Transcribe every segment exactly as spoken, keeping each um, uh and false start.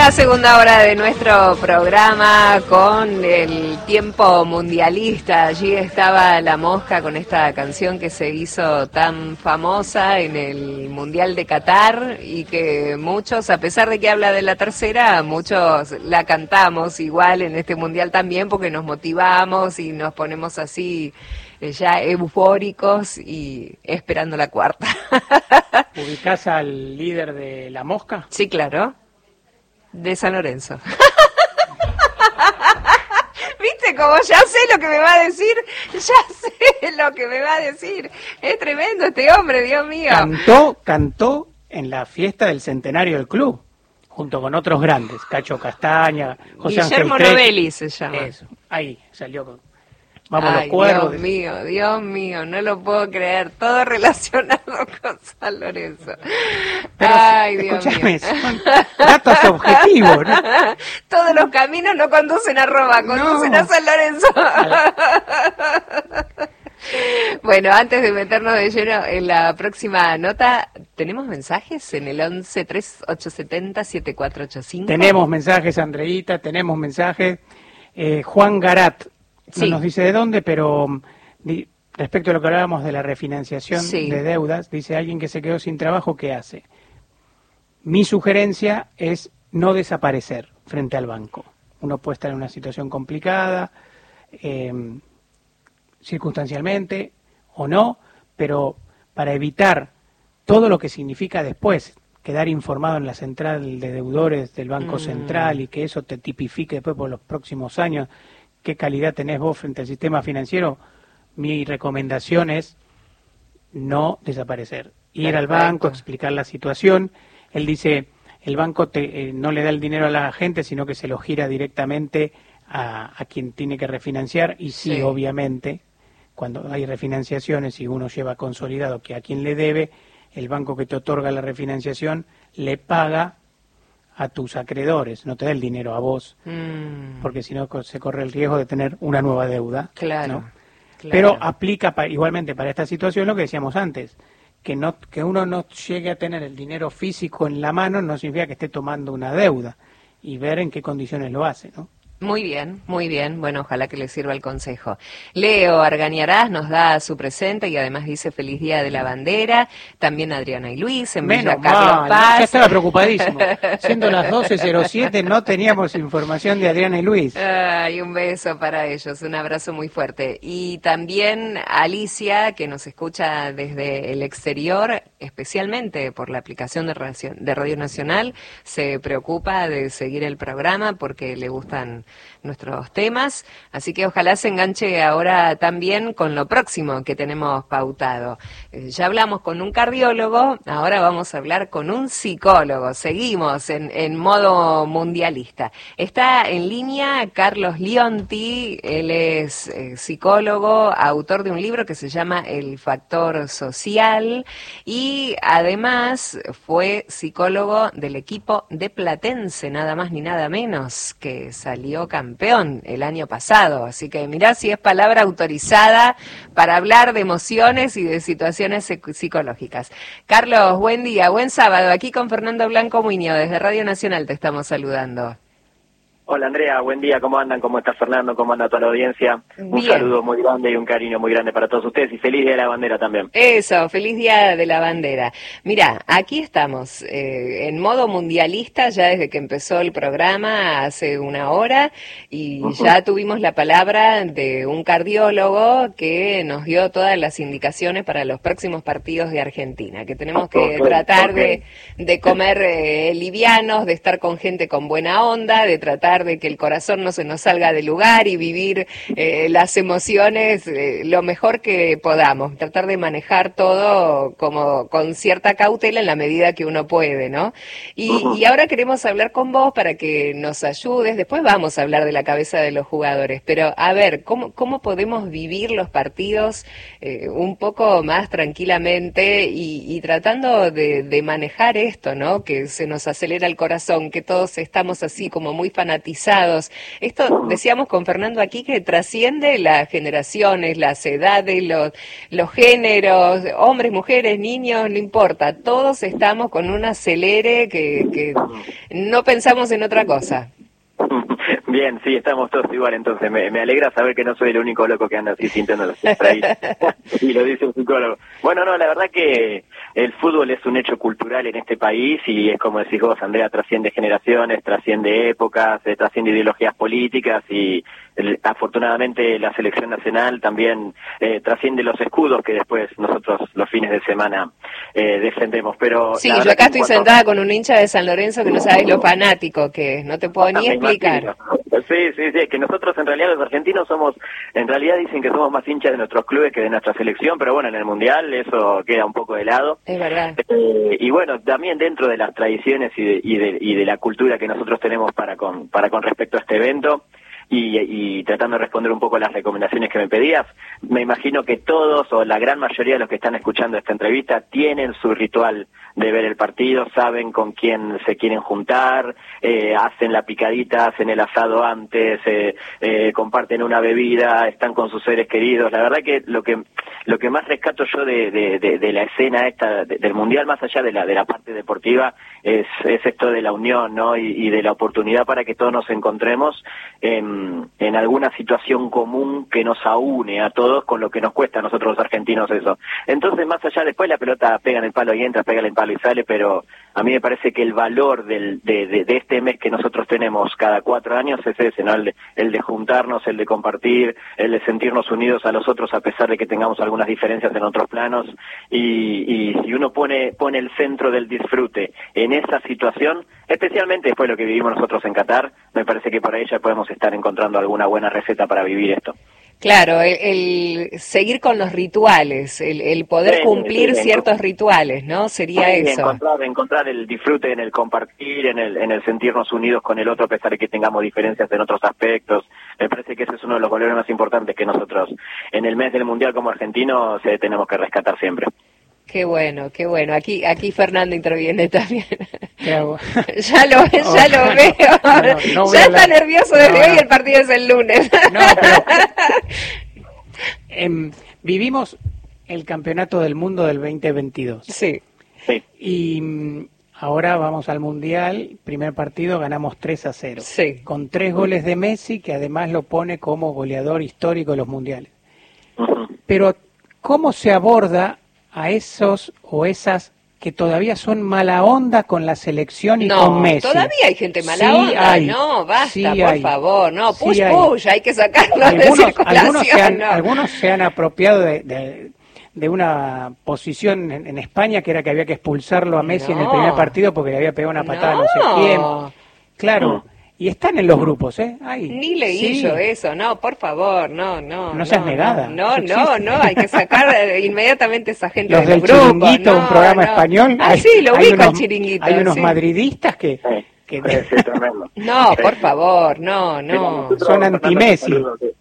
la segunda hora de nuestro programa con el tiempo mundialista. Allí estaba La Mosca con esta canción que se hizo tan famosa en el Mundial de Qatar y que muchos, a pesar de que habla de la tercera, muchos la cantamos igual en este Mundial también porque nos motivamos y nos ponemos así ya eufóricos y esperando la cuarta. ¿Ubicás al líder de La Mosca? Sí, claro. De San Lorenzo. ¿Viste cómo ya sé lo que me va a decir? Ya sé lo que me va a decir. Es tremendo este hombre, Dios mío. Cantó, cantó en la fiesta del centenario del club, junto con otros grandes, Cacho Castaña, José Guillermo Ángel Crespo. Novelli se llama. Eso, ahí salió con... Vamos Ay, los cuervos. Dios mío, Dios mío, no lo puedo creer. Todo relacionado con San Lorenzo. Pero, Ay, Dios escúchame, mío. son datos objetivos, ¿no? Todos los caminos no conducen a Roma, conducen No. a San Lorenzo. Bueno, antes de meternos de lleno en la próxima nota, ¿tenemos mensajes en el once tres ocho siete cero siete cuatro ocho cinco? Tenemos mensajes, Andreita, tenemos mensajes. Eh, Juan Garat, no Sí. nos dice de dónde, pero um, di, respecto a lo que hablábamos de la refinanciación Sí. de deudas, dice alguien que se quedó sin trabajo, ¿qué hace? Mi sugerencia es no desaparecer frente al banco. Uno puede estar en una situación complicada, eh, circunstancialmente o no, pero para evitar todo lo que significa después quedar informado en la central de deudores del Banco Mm. Central y que eso te tipifique después por los próximos años qué calidad tenés vos frente al sistema financiero, mi recomendación es no desaparecer. Ir al Perfecto. banco, explicar la situación. Él dice, el banco te, eh, no le da el dinero a la gente, sino que se lo gira directamente a, a quien tiene que refinanciar. Y sí, Sí. obviamente, cuando hay refinanciaciones y uno lleva consolidado que a quien le debe, el banco que te otorga la refinanciación le paga a tus acreedores, no te da el dinero a vos, Mm, porque si no co- se corre el riesgo de tener una nueva deuda. claro, ¿no? claro. Pero aplica pa- igualmente para esta situación lo que decíamos antes, que no que uno no llegue a tener el dinero físico en la mano no significa que esté tomando una deuda, y ver en qué condiciones lo hace, ¿no? Muy bien, muy bien. Bueno, ojalá que le sirva el consejo. Leo Argañarás nos da su presente y además dice feliz día de la bandera. También Adriana y Luis en Villa Menos Carlos mal, Paz. ya estaba preocupadísimo. Siendo las doce cero siete no teníamos información de Adriana y Luis. Ay, un beso para ellos, un abrazo muy fuerte. Y también Alicia, que nos escucha desde el exterior, especialmente por la aplicación de Radio, de Radio Nacional, se preocupa de seguir el programa porque le gustan nuestros temas, así que ojalá se enganche ahora también con lo próximo que tenemos pautado. Eh, ya hablamos con un cardiólogo, ahora vamos a hablar con un psicólogo. Seguimos en, en modo mundialista. Está en línea Carlos Lionti, él es eh, psicólogo, autor de un libro que se llama El Factor Social y además fue psicólogo del equipo de Platense, nada más ni nada menos, que salió campeón el año pasado, así que mirá si es palabra autorizada para hablar de emociones y de situaciones psic- psicológicas. Carlos, buen día, buen sábado, aquí con Fernando Blanco Muñoz, desde Radio Nacional te estamos saludando. Hola Andrea, buen día, ¿cómo andan? ¿Cómo está Fernando? ¿Cómo anda toda la audiencia? Un Bien. saludo muy grande y un cariño muy grande para todos ustedes y feliz día de la bandera también. Eso, feliz día de la bandera. Mira, aquí estamos eh, en modo mundialista ya desde que empezó el programa hace una hora y ya tuvimos la palabra de un cardiólogo que nos dio todas las indicaciones para los próximos partidos de Argentina, que tenemos que Ok, tratar ok. de, de comer eh, livianos, de estar con gente con buena onda, de tratar de que el corazón no se nos salga del lugar y vivir eh, las emociones eh, lo mejor que podamos, tratar de manejar todo como con cierta cautela en la medida que uno puede, ¿no? Y, Ujú. y ahora queremos hablar con vos para que nos ayudes, después vamos a hablar de la cabeza de los jugadores, pero a ver, ¿cómo, cómo podemos vivir los partidos eh, un poco más tranquilamente y, y tratando de, de manejar esto, ¿no? Que se nos acelera el corazón, que todos estamos así como muy fanáticos fanatizados. Esto decíamos con Fernando aquí que trasciende las generaciones, las edades, los, los géneros, hombres, mujeres, niños, no importa. Todos estamos con un acelere que, que no pensamos en otra cosa. Bien, sí, estamos todos igual, entonces me, me alegra saber que no soy el único loco que anda así sintiéndolo ahí. Y lo dice un psicólogo. Bueno, no, la verdad que el fútbol es un hecho cultural en este país y es como decís vos, Andrea, trasciende generaciones, trasciende épocas, eh, trasciende ideologías políticas y el, afortunadamente la selección nacional también eh, trasciende los escudos que después nosotros los fines de semana eh, defendemos. Pero sí, yo acá estoy cuanto... sentada con un hincha de San Lorenzo que no sabes lo fanático que es, no te puedo ah, ni explicar. Imagino. Sí, sí, sí, es que nosotros en realidad los argentinos somos, en realidad dicen que somos más hinchas de nuestros clubes que de nuestra selección, pero bueno, en el Mundial eso queda un poco de lado. Es verdad. Eh, y bueno, también dentro de las tradiciones y de, y de, y de la cultura que nosotros tenemos para con, para con respecto a este evento, y, y tratando de responder un poco a las recomendaciones que me pedías, me imagino que todos o la gran mayoría de los que están escuchando esta entrevista tienen su ritual de ver el partido, saben con quién se quieren juntar, eh, hacen la picadita, hacen el asado antes, eh, eh, comparten una bebida, están con sus seres queridos. La verdad que lo que lo que más rescato yo de, de, de, de la escena esta de, del Mundial, más allá de la de la parte deportiva, es, es esto de la unión, ¿no? Y, y de la oportunidad para que todos nos encontremos en, en alguna situación común que nos aúne a todos con lo que nos cuesta a nosotros los argentinos eso. Entonces, más allá, después la pelota pega en el palo y entra, pega en el palo y sale, pero a mí me parece que el valor del, de, de, de este mes que nosotros tenemos cada cuatro años es ese, ¿no? El de, el de juntarnos, el de compartir, el de sentirnos unidos a los otros a pesar de que tengamos algunas diferencias en otros planos, y, y si uno pone, pone el centro del disfrute en esa situación, especialmente después de lo que vivimos nosotros en Qatar, me parece que por ahí ya podemos estar encontrando alguna buena receta para vivir esto. Claro, el, el seguir con los rituales, el, el poder sí, cumplir sí, ciertos rituales, ¿no? Sería sí, eso. Encontrar, encontrar el disfrute en el compartir, en el, en el sentirnos unidos con el otro a pesar de que tengamos diferencias en otros aspectos. Me parece que ese es uno de los valores más importantes que nosotros en el mes del Mundial como argentinos eh, tenemos que rescatar siempre. Qué bueno, qué bueno. Aquí aquí Fernando interviene también. ¿Qué hago? Ya lo, ya oh, lo veo. No, no ya está la... nervioso desde no, hoy y el partido es el lunes. No, pero, eh, vivimos el campeonato del mundo del veinte veintidós. Sí. sí. Y ahora vamos al Mundial. Primer partido ganamos tres a cero. Sí. Con tres goles de Messi, que además lo pone como goleador histórico de los mundiales. Uh-huh. Pero, ¿cómo se aborda a esos o esas que todavía son mala onda con la selección y no, con Messi? Todavía hay gente mala sí onda, hay, no, basta, sí por hay, favor, no, push, sí push, hay. hay que sacarlo algunos, de circulación. Algunos se han, no. algunos se han apropiado de, de, de una posición en, en España que era que había que expulsarlo a Messi no. en el primer partido porque le había pegado una patada no, no sé quién. Claro. No. Y están en los grupos, ¿eh? Ay, Ni leí sí. yo eso, no, por favor, no, no. No seas no, negada. No, no, no, no, hay que sacar inmediatamente esa gente los de del los grupos. Chiringuito, no, un programa no. español. Ah, hay, sí, lo ubico unos, al Chiringuito. Hay unos sí. madridistas que... Sí. que sí, sí, tremendo. No, por favor, no, no. Son anti-Messi.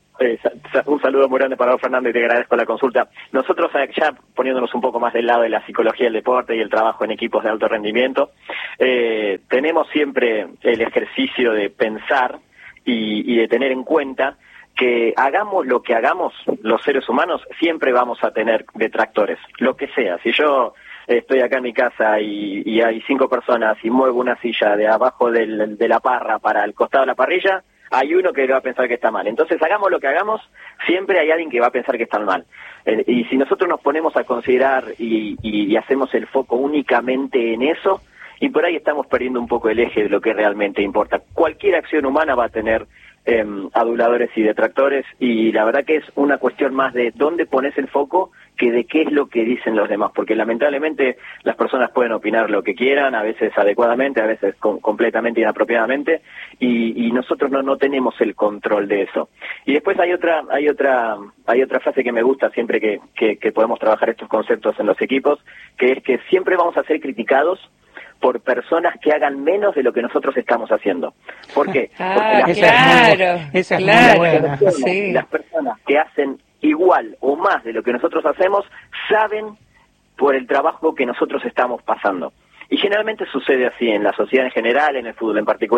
Un saludo muy grande para vos, Fernando, y te agradezco la consulta. Nosotros, ya poniéndonos un poco más del lado de la psicología del deporte y el trabajo en equipos de alto rendimiento, eh, tenemos siempre el ejercicio de pensar y, y de tener en cuenta que hagamos lo que hagamos, los seres humanos siempre vamos a tener detractores, lo que sea. Si yo estoy acá en mi casa y, y hay cinco personas y muevo una silla de abajo del, de la parra para el costado de la parrilla, hay uno que va a pensar que está mal. Entonces, hagamos lo que hagamos, siempre hay alguien que va a pensar que está mal. Eh, y si nosotros nos ponemos a considerar y, y, y hacemos el foco únicamente en eso, y por ahí estamos perdiendo un poco el eje de lo que realmente importa. Cualquier acción humana va a tener eh, aduladores y detractores, y la verdad que es una cuestión más de dónde pones el foco que de qué es lo que dicen los demás, porque lamentablemente las personas pueden opinar lo que quieran, a veces adecuadamente, a veces com- completamente inapropiadamente, y, y nosotros no, no tenemos el control de eso. Y después hay otra, hay otra, hay otra frase que me gusta siempre que, que, que podemos trabajar estos conceptos en los equipos, que es que siempre vamos a ser criticados por personas que hagan menos de lo que nosotros estamos haciendo. ¿Por qué? Ah, Porque claro, esa es claro, muy buena. Las, sí. las personas que hacen igual o más de lo que nosotros hacemos saben por el trabajo que nosotros estamos pasando. Y generalmente sucede así en la sociedad en general, en el fútbol en particular.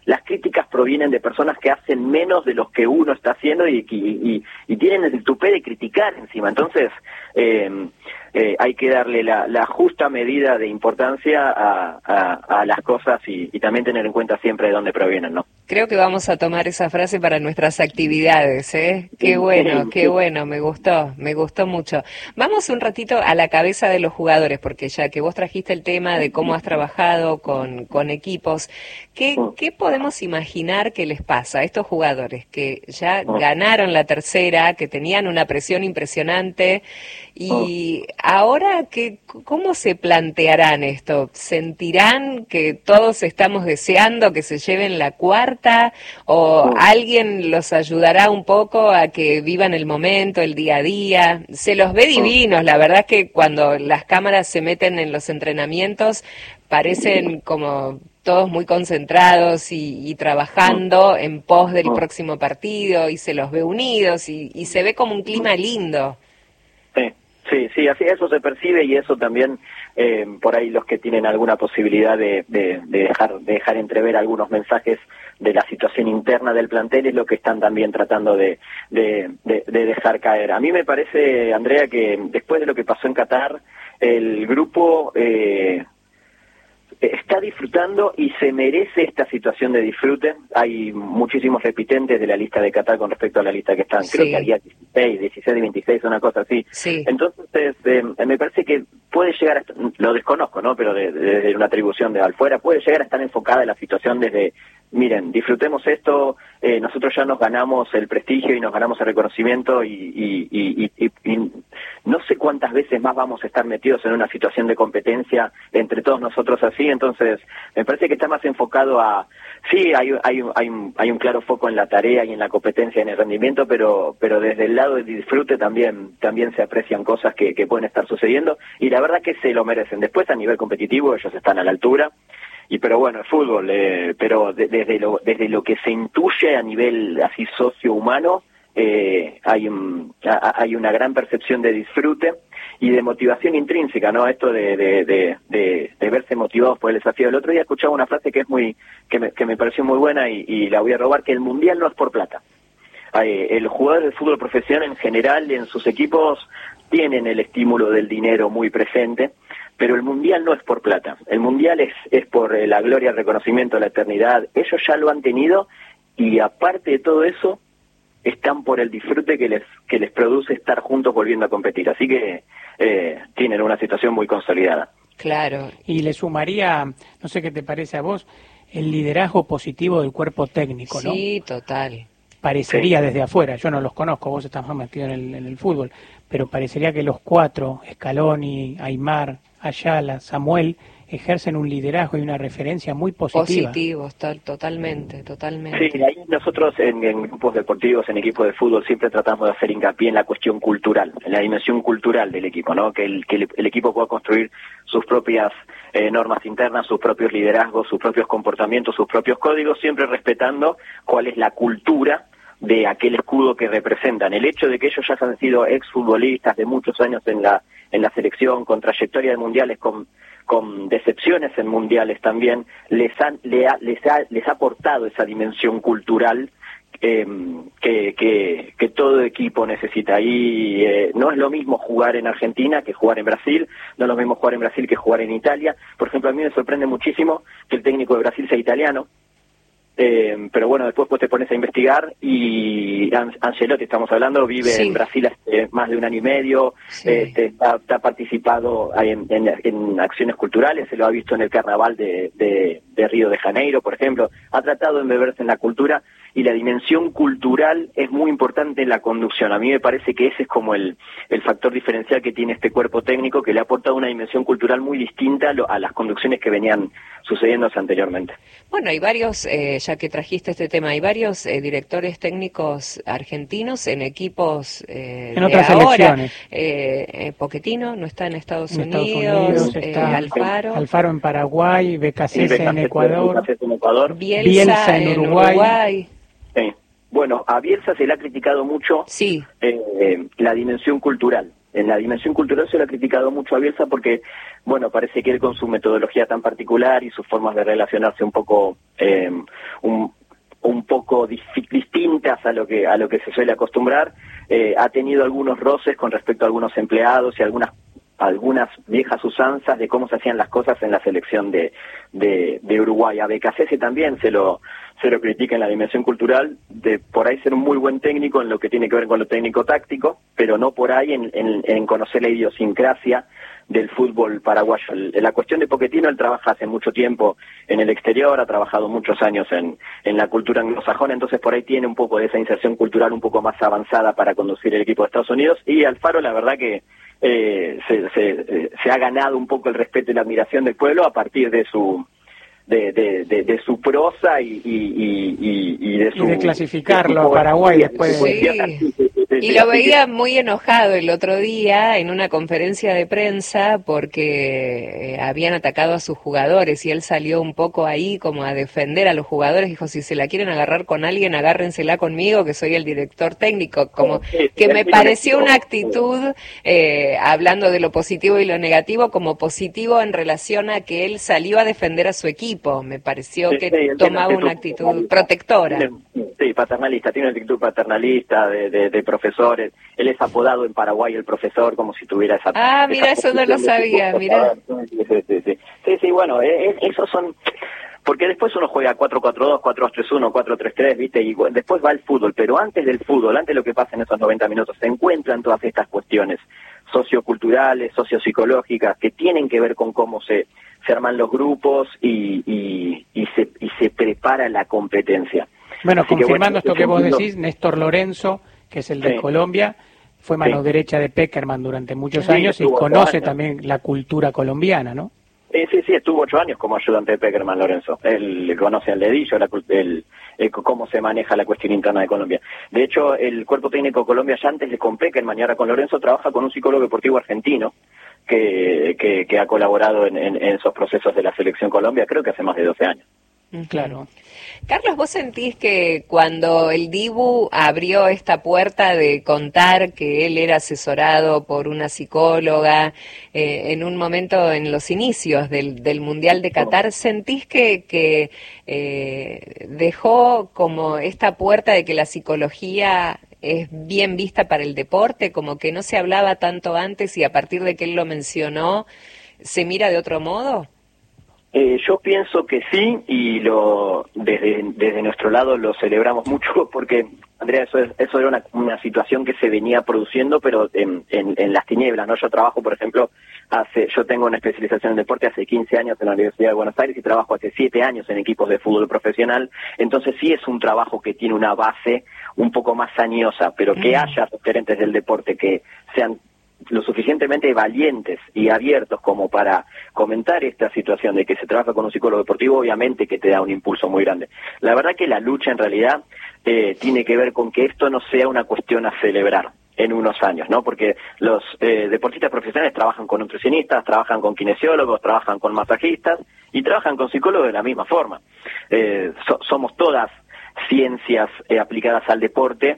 las críticas provienen de personas que hacen menos de lo que uno está haciendo y, y, y, y tienen el tupé de criticar encima. Entonces, eh, eh, hay que darle la, la justa medida de importancia a, a, a las cosas y, y también tener en cuenta siempre de dónde provienen, ¿no? Creo que vamos a tomar esa frase para nuestras actividades, ¿eh? Qué bueno, qué bueno, me gustó, me gustó mucho. Vamos un ratito a la cabeza de los jugadores, porque ya que vos trajiste el tema de cómo has trabajado con, con equipos, ¿qué, ¿qué podemos imaginar que les pasa a estos jugadores que ya ganaron la tercera, que tenían una presión impresionante y ahora que, cómo se plantearán esto? ¿Sentirán que todos estamos deseando que se lleven la cuarta o alguien los ayudará un poco a que vivan el momento, el día a día? Se los ve divinos, la verdad es que cuando las cámaras se meten en los entrenamientos parecen como todos muy concentrados y, y trabajando en pos del próximo partido y se los ve unidos y, y se ve como un clima lindo. Sí. Sí, sí, así eso se percibe y eso también eh, por ahí los que tienen alguna posibilidad de, de, de dejar de dejar entrever algunos mensajes de la situación interna del plantel es lo que están también tratando de, de, de, de dejar caer. A mí me parece, Andrea, que después de lo que pasó en Qatar, el grupo eh, está disfrutando y se merece esta situación de disfrute. Hay muchísimos repitentes de la lista de Qatar con respecto a la lista que están, sí. Creo que había dieciséis, dieciséis y veintiséis, una cosa así. Sí. Entonces, eh, me parece que puede llegar, a, lo desconozco, ¿no? Pero desde de, de una atribución de afuera, puede llegar a estar enfocada en la situación desde, miren, disfrutemos esto, eh, nosotros ya nos ganamos el prestigio y nos ganamos el reconocimiento y, y, y, y, y, y no sé cuántas veces más vamos a estar metidos en una situación de competencia entre todos nosotros así. Entonces me parece que está más enfocado a, sí, hay, hay, hay, un, hay un claro foco en la tarea y en la competencia y en el rendimiento, pero pero desde el lado del disfrute también también se aprecian cosas que, que pueden estar sucediendo y la verdad que se lo merecen. Después a nivel competitivo ellos están a la altura. Y pero bueno, el fútbol, eh, pero de, desde lo desde lo que se intuye a nivel así socio-humano, eh, hay un, a, hay una gran percepción de disfrute y de motivación intrínseca, ¿no? Esto de de, de, de, de verse motivados por el desafío. El otro día escuchaba una frase que es muy que me, que me pareció muy buena y, y la voy a robar, que el mundial no es por plata. Eh, el jugador de fútbol profesional en general en sus equipos tienen el estímulo del dinero muy presente, pero el mundial no es por plata, el mundial es, es por eh, la gloria, el reconocimiento, la eternidad. Ellos ya lo han tenido y aparte de todo eso están por el disfrute que les que les produce estar juntos volviendo a competir, así que eh, tienen una situación muy consolidada. Claro. Y le sumaría, no sé qué te parece a vos, el liderazgo positivo del cuerpo técnico, ¿no? Sí, total. Parecería sí. Desde afuera, yo no los conozco, vos estás más metido en el, en el fútbol, pero parecería que los cuatro, Scaloni, Aimar, Ayala, Samuel, ejercen un liderazgo y una referencia muy positiva. Positivos, tal, totalmente, totalmente. Sí, ahí nosotros en, en grupos deportivos, en equipos de fútbol, siempre tratamos de hacer hincapié en la cuestión cultural, en la dimensión cultural del equipo, ¿no? Que el, que el, el equipo pueda construir sus propias eh, normas internas, sus propios liderazgos, sus propios comportamientos, sus propios códigos, siempre respetando cuál es la cultura de aquel escudo que representan. El hecho de que ellos ya han sido exfutbolistas de muchos años en la en la selección, con trayectoria de mundiales, con con decepciones en mundiales también, les han le ha, les ha les ha aportado esa dimensión cultural eh, que, que que todo equipo necesita. Y eh, no es lo mismo jugar en Argentina que jugar en Brasil, no es lo mismo jugar en Brasil que jugar en Italia. Por ejemplo, a mí me sorprende muchísimo que el técnico de Brasil sea italiano. Eh, pero bueno, después pues te pones a investigar y Ancelotti, estamos hablando, vive sí. en Brasil hace más de un año y medio, sí. este, ha, ha participado en, en, en acciones culturales, se lo ha visto en el carnaval de, de, de Río de Janeiro, por ejemplo, ha tratado de embeberse en la cultura y la dimensión cultural es muy importante en la conducción. A mí me parece que ese es como el, el factor diferencial que tiene este cuerpo técnico, que le ha aportado una dimensión cultural muy distinta a, lo, a las conducciones que venían sucediéndose anteriormente. Bueno, hay varios, eh, ya que trajiste este tema, hay varios eh, directores técnicos argentinos en equipos eh, en de otras ahora. selecciones. Eh, eh, Pochettino no está en Estados en Unidos, Estados Unidos eh, está Alfaro. Alfaro en Paraguay, Becasese en Ecuador, en Ecuador. Bielsa, Bielsa en Uruguay. En Uruguay. Sí. Bueno, a Bielsa se le ha criticado mucho sí. eh, la dimensión cultural. En la dimensión cultural se le ha criticado mucho a Bielsa porque, bueno, parece que él con su metodología tan particular y sus formas de relacionarse un poco eh, un, un poco dif- distintas a lo que a lo que se suele acostumbrar. Eh, ha tenido algunos roces con respecto a algunos empleados y algunas algunas viejas usanzas de cómo se hacían las cosas en la selección de, de, de Uruguay. A Becasese también se lo se lo critica en la dimensión cultural, de por ahí ser un muy buen técnico en lo que tiene que ver con lo técnico-táctico, pero no por ahí en, en, en conocer la idiosincrasia del fútbol paraguayo. La cuestión de Pochettino, él trabaja hace mucho tiempo en el exterior, ha trabajado muchos años en, en la cultura anglosajona, entonces por ahí tiene un poco de esa inserción cultural un poco más avanzada para conducir el equipo de Estados Unidos, y Alfaro la verdad que eh, se, se, eh, se ha ganado un poco el respeto y la admiración del pueblo a partir de su de, de, de, de su prosa y, y, y, y de su... Y de clasificarlo a Paraguay después de... Sí. Y lo veía muy enojado el otro día en una conferencia de prensa porque habían atacado a sus jugadores y él salió un poco ahí como a defender a los jugadores. Dijo, si se la quieren agarrar con alguien, agárrensela conmigo, que soy el director técnico. Como que me pareció una actitud, eh, hablando de lo positivo y lo negativo, como positivo en relación a que él salió a defender a su equipo. Me pareció que sí, tomaba una actitud protectora. Sí, paternalista, tiene una actitud paternalista de, de, de profesores. Él es apodado en Paraguay el profesor, como si tuviera esa... Ah, mira, esa eso no lo sabía, mira. Sí, sí, sí, sí, sí, sí, bueno, eh, esos son... Porque después uno juega cuatro cuatro dos, cuatro dos tres uno, cuatro tres tres, ¿viste? Y bueno, después va el fútbol, pero antes del fútbol, antes de lo que pasa en esos noventa minutos, se encuentran todas estas cuestiones socioculturales, sociopsicológicas, que tienen que ver con cómo se, se arman los grupos y, y, y, se, y se prepara la competencia. Bueno, Así confirmando que, bueno, esto que vos decís, Néstor Lorenzo, que es el de sí. Colombia, fue mano sí. derecha de Peckerman durante muchos sí, años y conoce años. también la cultura colombiana, ¿no? Eh, sí, sí, estuvo ocho años como ayudante de Peckerman, Lorenzo. Él conoce el dedillo, la, el, el, cómo se maneja la cuestión interna de Colombia. De hecho, el cuerpo técnico de Colombia ya antes de con Peckerman y ahora con Lorenzo trabaja con un psicólogo deportivo argentino que, que, que ha colaborado en, en, en esos procesos de la selección Colombia, creo que hace más de doce años. Claro. Carlos, ¿vos sentís que cuando el Dibu abrió esta puerta de contar que él era asesorado por una psicóloga eh, en un momento en los inicios del, del Mundial de Qatar, sentís que, que eh, dejó como esta puerta de que la psicología es bien vista para el deporte, como que no se hablaba tanto antes y a partir de que él lo mencionó, se mira de otro modo? Eh, yo pienso que sí, y lo desde desde nuestro lado lo celebramos mucho porque, Andrea, eso es, eso era una, una situación que se venía produciendo, pero en, en, en las tinieblas, ¿no? Yo trabajo, por ejemplo, hace yo tengo una especialización en deporte hace quince años en la Universidad de Buenos Aires y trabajo hace siete años en equipos de fútbol profesional, entonces sí es un trabajo que tiene una base un poco más añosa, pero que haya referentes del deporte que sean lo suficientemente valientes y abiertos como para comentar esta situación de que se trabaja con un psicólogo deportivo, obviamente que te da un impulso muy grande. La verdad que la lucha en realidad eh, tiene que ver con que esto no sea una cuestión a celebrar en unos años, ¿no? Porque los eh, deportistas profesionales trabajan con nutricionistas, trabajan con kinesiólogos, trabajan con masajistas y trabajan con psicólogos de la misma forma. Eh, so, somos todas ciencias eh, aplicadas al deporte,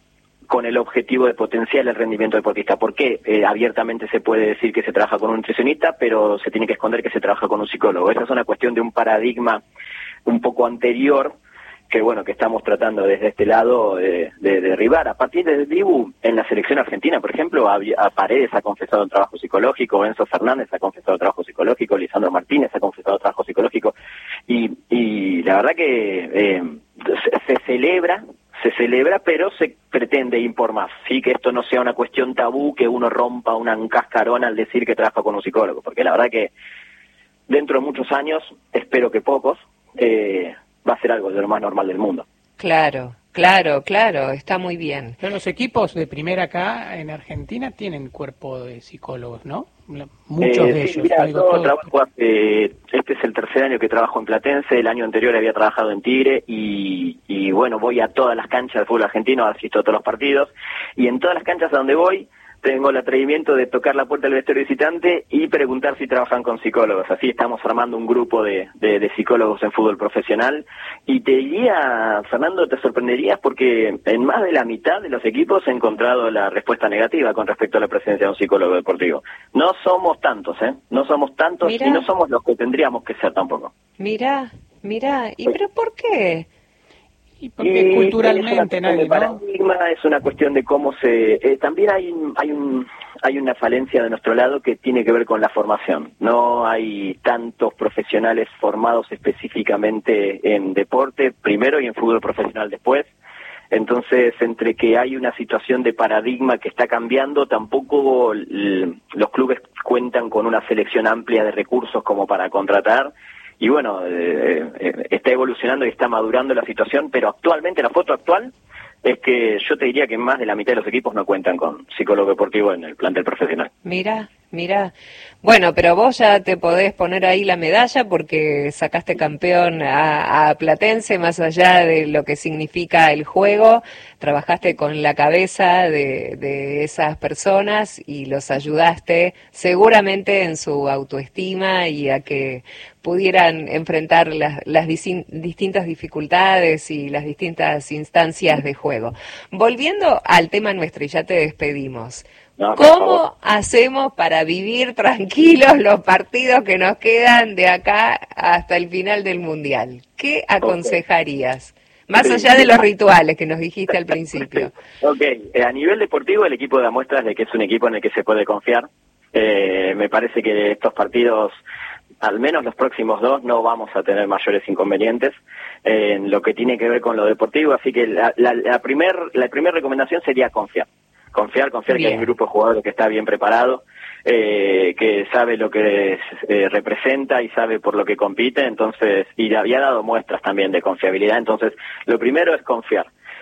con el objetivo de potenciar el rendimiento deportista. ¿Por qué? Eh, abiertamente se puede decir que se trabaja con un nutricionista, pero se tiene que esconder que se trabaja con un psicólogo. Esa es una cuestión de un paradigma un poco anterior que, bueno, que estamos tratando desde este lado de, de, de derribar. A partir del Dibu, en la selección argentina, por ejemplo, a, a Paredes ha confesado un trabajo psicológico, Enzo Fernández ha confesado un trabajo psicológico, Lisandro Martínez ha confesado un trabajo psicológico, y, y la verdad que eh, se, se celebra se celebra, pero se pretende ir por más, sí, que esto no sea una cuestión tabú, que uno rompa una, un cascarón al decir que trabaja con un psicólogo, porque la verdad que dentro de muchos años, espero que pocos, eh, va a ser algo de lo más normal del mundo. Claro, claro, claro, está muy bien. Pero los equipos de primera acá en Argentina tienen cuerpo de psicólogos, ¿no? Muchos eh, de sí, ellos. Mira, yo todo trabajo hace, este es el tercer año que trabajo en Platense, el año anterior había trabajado en Tigre y, y bueno, voy a todas las canchas de fútbol argentino, asisto a todos los partidos y en todas las canchas a donde voy tengo el atrevimiento de tocar la puerta del vestuario visitante y preguntar si trabajan con psicólogos. Así estamos armando un grupo de, de, de psicólogos en fútbol profesional. Y te diría, Fernando, te sorprenderías porque en más de la mitad de los equipos he encontrado la respuesta negativa con respecto a la presencia de un psicólogo deportivo. No somos tantos, ¿eh? No somos tantos. Mirá. Y no somos los que tendríamos que ser tampoco. Mira. Mirá, ¿y pero por qué? Y porque y culturalmente nadie, ¿no? Paradigma, es una cuestión de cómo se... Eh, también hay, hay, un, hay una falencia de nuestro lado que tiene que ver con la formación. No hay tantos profesionales formados específicamente en deporte, primero, y en fútbol profesional después. Entonces, entre que hay una situación de paradigma que está cambiando, tampoco l- los clubes cuentan con una selección amplia de recursos como para contratar. Y bueno, eh, eh, está evolucionando y está madurando la situación, pero actualmente, la foto actual, es que yo te diría que más de la mitad de los equipos no cuentan con psicólogo deportivo en el plantel profesional. Mira, mira. Bueno, pero vos ya te podés poner ahí la medalla porque sacaste campeón a, a Platense, más allá de lo que significa el juego, trabajaste con la cabeza de, de esas personas y los ayudaste seguramente en su autoestima y a que pudieran enfrentar las, las distintas dificultades y las distintas instancias de juego. Volviendo al tema nuestro, y ya te despedimos. No, ¿Cómo hacemos para vivir tranquilos los partidos que nos quedan de acá hasta el final del Mundial? ¿Qué aconsejarías? Más allá de los rituales que nos dijiste al principio. Ok, eh, a nivel deportivo el equipo da muestras de que es un equipo en el que se puede confiar. Eh, me parece que estos partidos, al menos los próximos dos, no vamos a tener mayores inconvenientes eh, en lo que tiene que ver con lo deportivo, así que la, la, la primer la primera recomendación sería confiar. Confiar, confiar bien. Que hay un grupo de jugadores que está bien preparado, eh, que sabe lo que eh, representa y sabe por lo que compite, entonces, y había dado muestras también de confiabilidad, entonces, lo primero es confiar.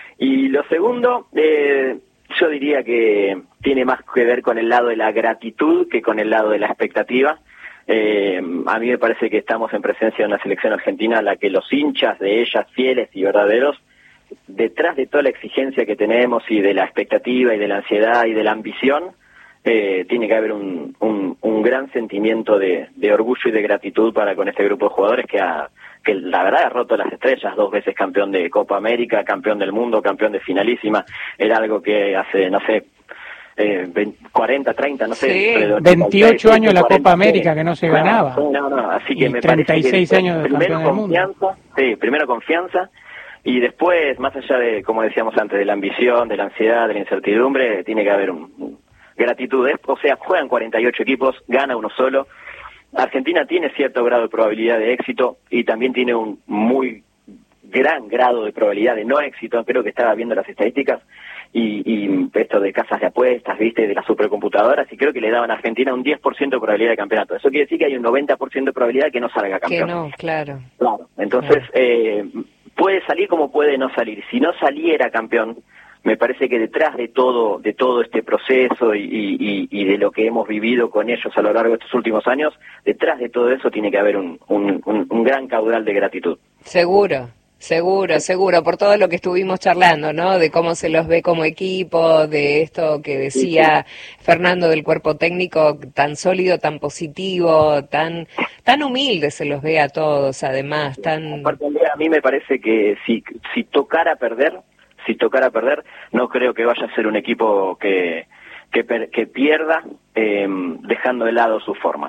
Y lo segundo, eh, yo diría que tiene más que ver con el lado de la gratitud que con el lado de la expectativa. Eh, a mí me parece que estamos en presencia de una selección argentina a la que los hinchas de ellas, fieles y verdaderos, detrás de toda la exigencia que tenemos y de la expectativa y de la ansiedad y de la ambición, eh, tiene que haber un, un, un gran sentimiento de, de orgullo y de gratitud para con este grupo de jugadores que, ha, que la verdad ha roto las estrellas, dos veces campeón de Copa América, campeón del mundo, campeón de finalísima, era algo que hace, no sé, eh, veinte, cuarenta, treinta, no sé. Sí. veintiocho años la Copa América que no se claro, ganaba. No, no, así que y me treinta y seis parece que años de primero campeón del mundo. Confianza, sí, primero confianza. Y después, más allá de, como decíamos antes, de la ambición, de la ansiedad, de la incertidumbre, tiene que haber un, un gratitud. O sea, juegan cuarenta y ocho equipos, gana uno solo. Argentina tiene cierto grado de probabilidad de éxito y también tiene un muy gran grado de probabilidad de no éxito. Creo que estaba viendo las estadísticas y, y esto de casas de apuestas, viste, de las supercomputadoras, y creo que le daban a Argentina un diez por ciento de probabilidad de campeonato. Eso quiere decir que hay un noventa por ciento de probabilidad de que no salga campeón. Que no, claro. Claro, entonces... Claro. Eh, puede salir como puede no salir. Si no saliera campeón, me parece que detrás de todo de todo este proceso y, y, y de lo que hemos vivido con ellos a lo largo de estos últimos años, detrás de todo eso tiene que haber un, un, un, un gran caudal de gratitud. Seguro. Seguro, seguro, por todo lo que estuvimos charlando, ¿no? De cómo se los ve como equipo, de esto que decía Fernando del cuerpo técnico, tan sólido, tan positivo, tan tan humilde se los ve a todos, además, tan... Aparte, a mí me parece que si, si tocara perder, si tocara perder, no creo que vaya a ser un equipo que, que, per, que pierda eh, dejando de lado sus formas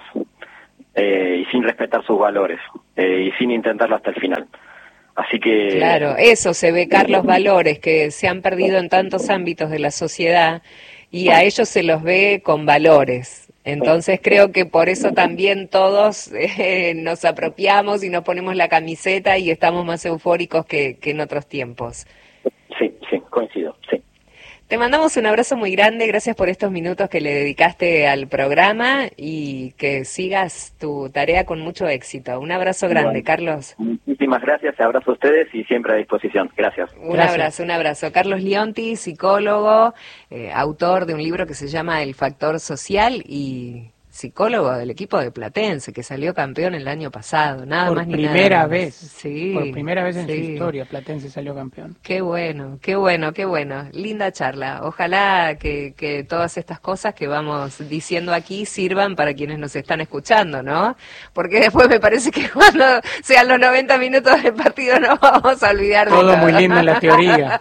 eh, y sin respetar sus valores eh, y sin intentarlo hasta el final. Así que... Claro, eso se ve, Carlos, valores que se han perdido en tantos ámbitos de la sociedad y a ellos se los ve con valores. Entonces creo que por eso también todos eh, nos apropiamos y nos ponemos la camiseta y estamos más eufóricos que, que en otros tiempos. Sí, sí, coincido, sí. Te mandamos un abrazo muy grande, gracias por estos minutos que le dedicaste al programa y que sigas tu tarea con mucho éxito. Un abrazo grande, bueno, Carlos. Muchísimas gracias, abrazo a ustedes y siempre a disposición. Gracias. Un gracias. abrazo, un abrazo. Carlos Lionti, psicólogo, eh, autor de un libro que se llama El Factor Social y psicólogo del equipo de Platense, que salió campeón el año pasado, nada por más ni primera nada. vez, sí, por primera vez en sí. su historia Platense salió campeón. Qué bueno, qué bueno, qué bueno, linda charla. Ojalá que, que todas estas cosas que vamos diciendo aquí sirvan para quienes nos están escuchando, ¿no? Porque después me parece que cuando sean los noventa minutos del partido nos vamos a olvidar de todo. Todo muy lindo en la teoría.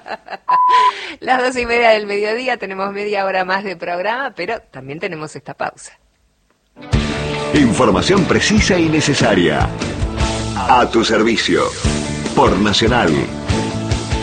Las dos y media del mediodía, tenemos media hora más de programa, pero también tenemos esta pausa. Información precisa y necesaria. A tu servicio. Por Nacional.